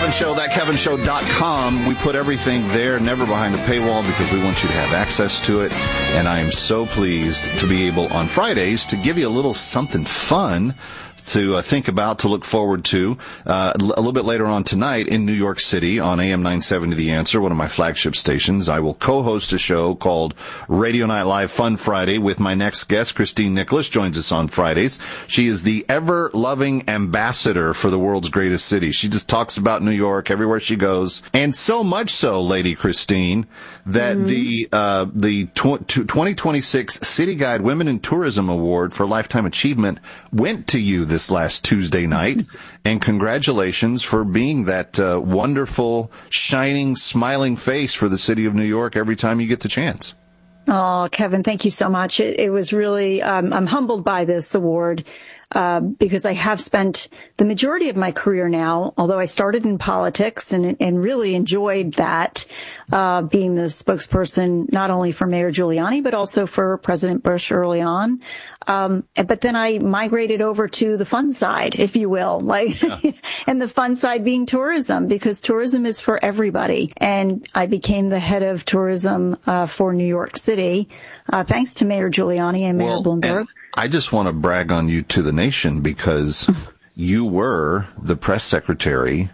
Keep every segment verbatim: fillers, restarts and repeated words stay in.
Kevin Show, that kevin show dot com. We put everything there, never behind a paywall, because we want you to have access to it. And I am so pleased to be able on Fridays to give you a little something fun to uh, think about, to look forward to. Uh, a little bit later on tonight in New York City on A M nine seventy The Answer, one of my flagship stations, I will co-host a show called Radio Night Live Fun Friday with my next guest. Christine Nicholas joins us on Fridays. She is the ever-loving ambassador for the world's greatest city. She just talks about New York everywhere she goes. And so much so, Lady Christine, that mm-hmm. the uh, the tw- twenty twenty-six City Guide Women in Tourism Award for Lifetime Achievement went to you this last Tuesday night. And congratulations for being that uh, wonderful, shining, smiling face for the city of New York every time you get the chance. Oh, Kevin, thank you so much. It, it was really, um, I'm humbled by this award. Uh, because I have spent the majority of my career now, although I started in politics and, and really enjoyed that, uh, being the spokesperson not only for Mayor Giuliani, but also for President Bush early on. Um, but then I migrated over to the fun side, if you will, like, yeah. and the fun side being tourism, because tourism is for everybody. And I became the head of tourism, uh, for New York City, uh, thanks to Mayor Giuliani and Mayor well, Bloomberg. And- I just want to brag on you to the nation, because you were the press secretary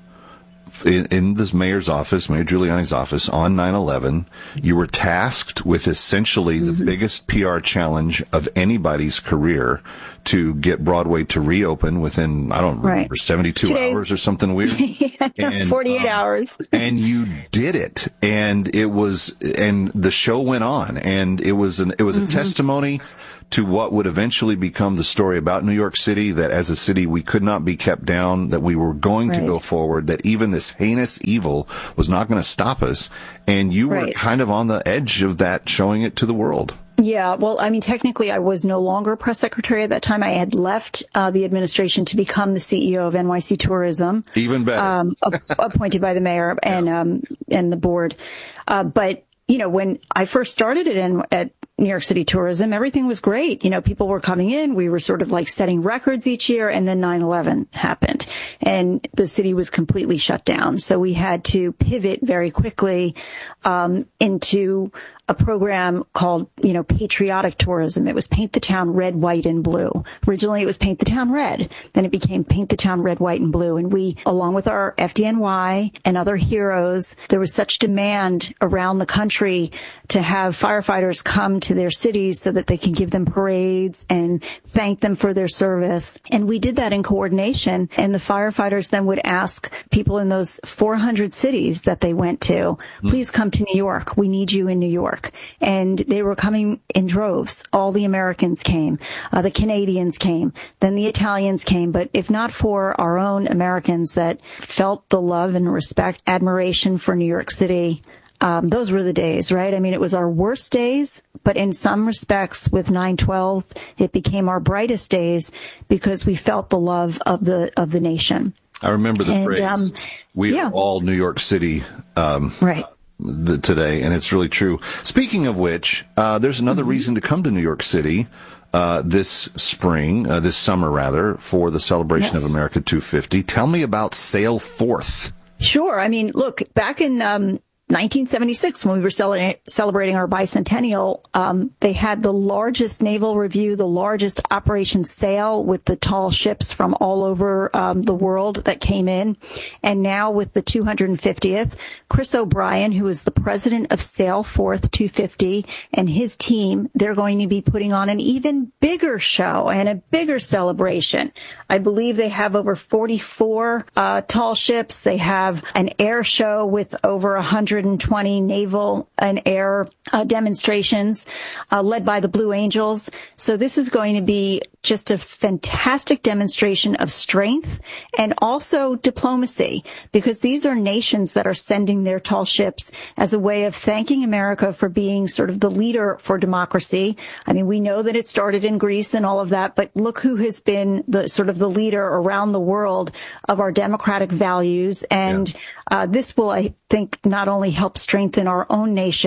in, in the mayor's office, Mayor Giuliani's office, on nine eleven. You were tasked with essentially the mm-hmm. biggest P R challenge of anybody's career to get Broadway to reopen within, I don't right. remember, seventy-two hours or something weird. yeah, and, forty-eight um, hours. And you did it. And it was, and the show went on, and it was an, it was mm-hmm. a testimony to what would eventually become the story about New York City, that as a city we could not be kept down, that we were going right. to go forward, that even this heinous evil was not going to stop us. And you right. were kind of on the edge of that, showing it to the world. Yeah, well, I mean, technically, I was no longer press secretary at that time. I had left uh, the administration to become the C E O of N Y C Tourism. Even better. Um, appointed by the mayor and yeah. um, and the board. Uh, but, you know, when I first started at, N- at New York City Tourism, everything was great. You know, people were coming in. We were sort of like setting records each year. And then nine eleven happened and the city was completely shut down. So we had to pivot very quickly um, into a program called, you know, patriotic tourism. It was Paint the Town Red, White, and Blue. Originally, it was Paint the Town Red. Then it became Paint the Town Red, White, and Blue. And we, along with our F D N Y and other heroes, there was such demand around the country to have firefighters come to their cities so that they can give them parades and thank them for their service. And we did that in coordination. And the firefighters then would ask people in those four hundred cities that they went to, please come to New York. We need you in New York. And they were coming in droves. All the Americans came. Uh, the Canadians came. Then the Italians came. But if not for our own Americans that felt the love and respect, admiration for New York City, Um, those were the days, right? I mean, it was our worst days, but in some respects with nine twelve, it became our brightest days because we felt the love of the, of the nation. I remember the and, phrase, um, we yeah. are all New York City, um, right. the, today, and it's really true. Speaking of which, uh, there's another mm-hmm. reason to come to New York City, uh, this spring, uh, this summer rather, for the celebration yes. of America two fifty. Tell me about Sail Forth. Sure. I mean, look, back in, um, nineteen seventy-six, when we were cel- celebrating our bicentennial, um, they had the largest naval review, the largest Operation Sail with the tall ships from all over um, the world that came in. And now with the two hundred fiftieth, Chris O'Brien, who is the president of Sail Forth two fifty, and his team, they're going to be putting on an even bigger show and a bigger celebration. I believe they have over forty-four uh, tall ships. They have an air show with over one hundred twenty naval and air uh, demonstrations uh, led by the Blue Angels. So this is going to be just a fantastic demonstration of strength and also diplomacy, because these are nations that are sending their tall ships as a way of thanking America for being sort of the leader for democracy. I mean, we know that it started in Greece and all of that, but look who has been the sort of the leader around the world of our democratic values. And yeah. uh, this will, I think, not only help strengthen our own nation,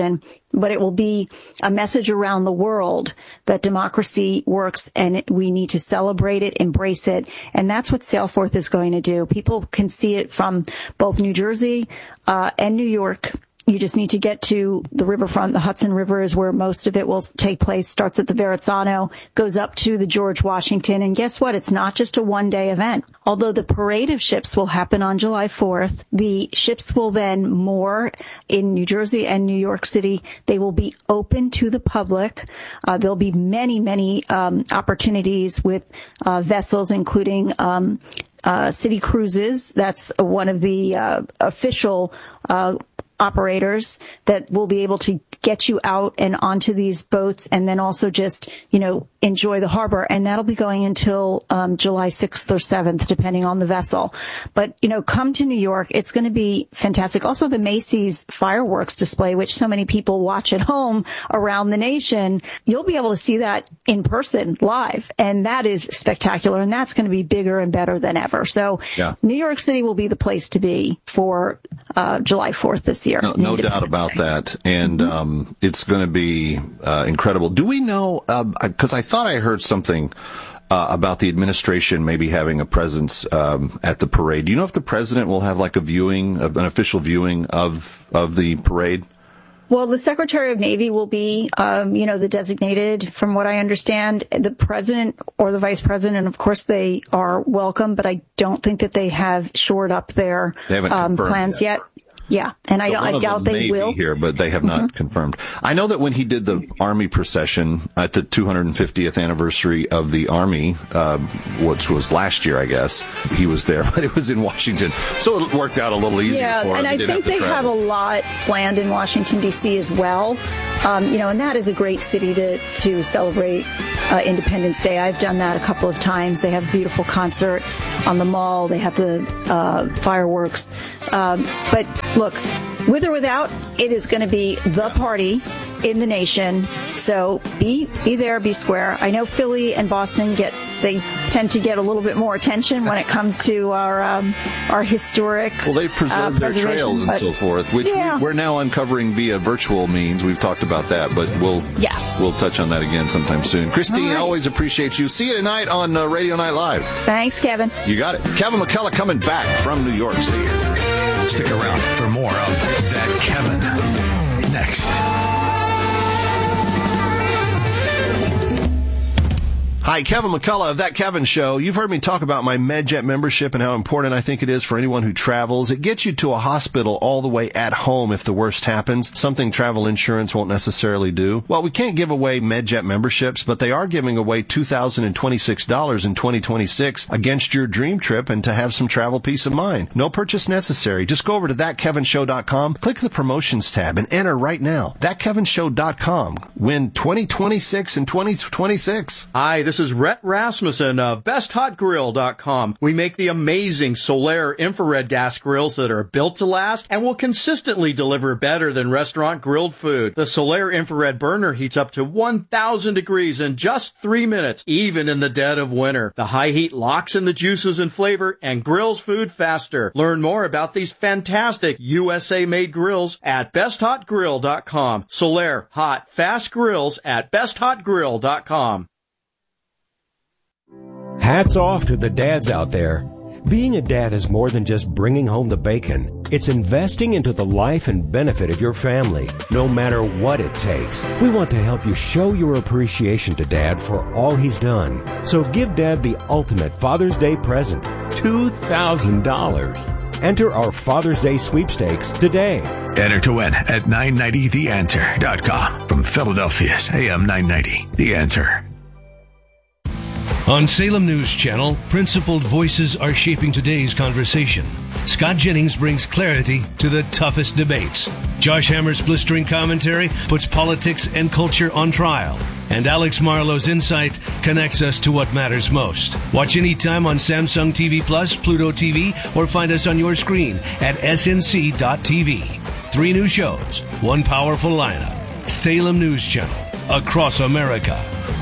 but it will be a message around the world that democracy works and we need to celebrate it, embrace it. And that's what Sailforth is going to do. People can see it from both New Jersey uh, and New York. You just need to get to the riverfront. The Hudson River is where most of it will take place. Starts at the Verrazzano, goes up to the George Washington. And guess what? It's not just a one-day event. Although the parade of ships will happen on July fourth, the ships will then moor in New Jersey and New York City. They will be open to the public. Uh, there'll be many, many um, opportunities with uh, vessels, including um, uh, City Cruises. That's one of the uh, official uh operators that will be able to get you out and onto these boats and then also just, you know, enjoy the harbor. And that'll be going until um, July sixth or seventh, depending on the vessel. But, you know, come to New York. It's going to be fantastic. Also, the Macy's fireworks display, which so many people watch at home around the nation, you'll be able to see that in person live. And that is spectacular. And that's going to be bigger and better than ever. So yeah. New York City will be the place to be for uh, July fourth this year. No, no doubt about Day. that. And mm-hmm. um, it's going to be uh, incredible. Do we know, because uh, I thought I heard something uh, about the administration maybe having a presence um, at the parade. Do you know if the president will have like a viewing, an official viewing of of the parade? Well, the Secretary of Navy will be, um, you know, the designated, from what I understand, the president or the vice president. And of course, they are welcome, but I don't think that they have shored up their um, plans yet. yet. Yeah, and so I, I doubt they may will. Be here, but they have not mm-hmm. confirmed. I know that when he did the Army procession at the two hundred fiftieth anniversary of the Army, uh, which was last year, I guess, he was there, but it was in Washington, so it worked out a little easier yeah, for him. And I think have they travel. have a lot planned in Washington, D C as well. Um, you know, and that is a great city to, to celebrate uh, Independence Day. I've done that a couple of times. They have a beautiful concert on the Mall. They have the uh, fireworks. Um, but look, with or without, it is going to be the party in the nation. So be be there, be square. I know Philly and Boston get they tend to get a little bit more attention when it comes to our um, our historic. Well, they preserve uh, their trails and so forth, which yeah. we, we're now uncovering via virtual means. We've talked about that, but we'll yes. we'll touch on that again sometime soon. Christine, right. always appreciate you. See you tonight on uh, Radio Night Live. Thanks, Kevin. You got it. Kevin McCullough coming back from New York City. Stick around for more of That Kevin next. Hi, Kevin McCullough of That Kevin Show. You've heard me talk about my MedJet membership and how important I think it is for anyone who travels. It gets you to a hospital all the way at home if the worst happens, something travel insurance won't necessarily do. Well, we can't give away MedJet memberships, but they are giving away two thousand twenty-six dollars in twenty twenty-six against your dream trip and to have some travel peace of mind. No purchase necessary. Just go over to that kevin show dot com, click the promotions tab, and enter right now. that kevin show dot com. Win twenty twenty-six and twenty twenty-six. Hi, this This is Rhett Rasmussen of best hot grill dot com. We make the amazing Solaire infrared gas grills that are built to last and will consistently deliver better than restaurant grilled food. The Solaire infrared burner heats up to one thousand degrees in just three minutes, even in the dead of winter. The high heat locks in the juices and flavor and grills food faster. Learn more about these fantastic U S A-made grills at best hot grill dot com. Solaire hot, fast grills at best hot grill dot com. Hats off to the dads out there. Being a dad is more than just bringing home the bacon. It's investing into the life and benefit of your family, no matter what it takes. We want to help you show your appreciation to Dad for all he's done. So give Dad the ultimate Father's Day present, two thousand dollars. Enter our Father's Day sweepstakes today. Enter to win at nine ninety the answer dot com from Philadelphia's A M nine ninety. The Answer. On Salem News Channel, principled voices are shaping today's conversation. Scott Jennings brings clarity to the toughest debates. Josh Hammer's blistering commentary puts politics and culture on trial. And Alex Marlowe's insight connects us to what matters most. Watch anytime on Samsung T V Plus, Pluto T V, or find us on your screen at S N C dot T V. Three new shows, one powerful lineup. Salem News Channel, across America.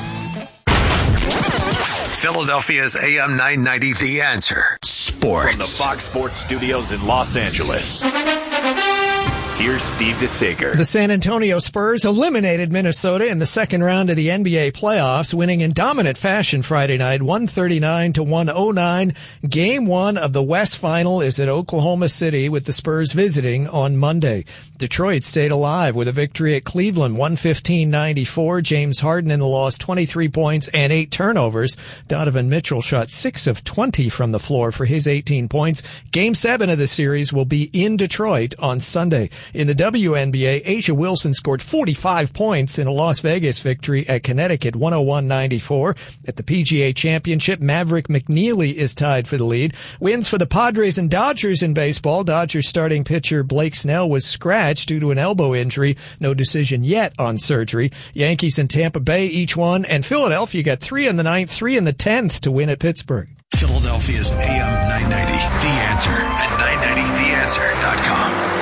Philadelphia's A M nine ninety, The Answer. Sports. From the Fox Sports Studios in Los Angeles. Here's Steve DeSager. The San Antonio Spurs eliminated Minnesota in the second round of the N B A playoffs, winning in dominant fashion Friday night, one thirty-nine to one oh nine. Game one of the West Final is at Oklahoma City, with the Spurs visiting on Monday. Detroit stayed alive with a victory at Cleveland, one fifteen ninety-four. James Harden in the loss, twenty-three points and eight turnovers. Donovan Mitchell shot six of twenty from the floor for his eighteen points. Game seven of the series will be in Detroit on Sunday. In the W N B A, A'ja Wilson scored forty-five points in a Las Vegas victory at Connecticut, one oh one ninety-four. At the P G A Championship, Maverick McNeely is tied for the lead. Wins for the Padres and Dodgers in baseball. Dodgers starting pitcher Blake Snell was scratched due to an elbow injury. No decision yet on surgery. Yankees and Tampa Bay each won, and Philadelphia got three in the ninth, three in the tenth to win at Pittsburgh. Philadelphia's A M nine ninety, The Answer, at nine ninety the answer dot com.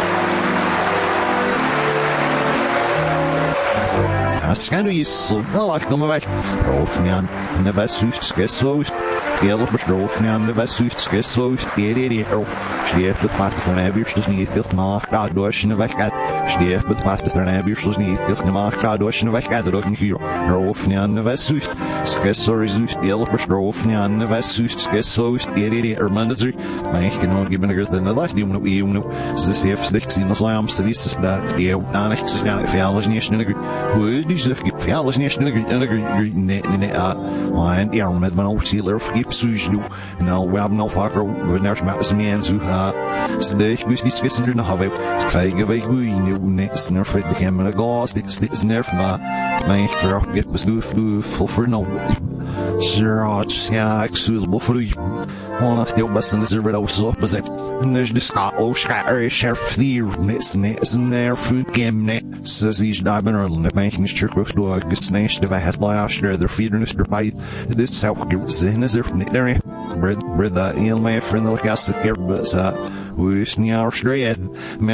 Ska du gissel, lagt nummer vekk. Råfnjan, nebesust, skessost. Gjelder på stråfnjan, nebesust, skessost. Gjeriri, Sliep het past van Ebers, niet maak, doosje weggaat. Sliep het past van Ebers, niet maak, doosje weggaat. Er ook een hier. Råfnjan, nebesust, skessost. Gjelder på stråfnjan, nebesust, skessost. Gjeriri, er mandatory. Maar ik kan ook niet meer dan de laatste die we nu doen. Ze is even slikt in de slam, ze is dus dat. Die ook aan echt zijn alles niet snel. Hoe is zeg ik ja alles niet snel en nee nee ah en ja met mijn officiële vergif zoals doe nou we hebben nog vaker we naar maar zijn mensen ha ze de ik wist niet gisteren nog hebben krijgen we goed nee snel voor de camera gas dit is nerf maar mijn vraag get besloof voor voor nou Zeraat, ja, ik zul boffer One of the best in the zero was up as it. And there's the Scott O'Scatter, Sheriff Fear, Nits, Nits, and their food game net. Says he's diving early, the banking is trick with dog, gets snatched if I had last year, they're feeding us to fight. It's how it's in as if there. Bread, bread, that, you know, my friend, the gas of care, but, uh, we sneer straight.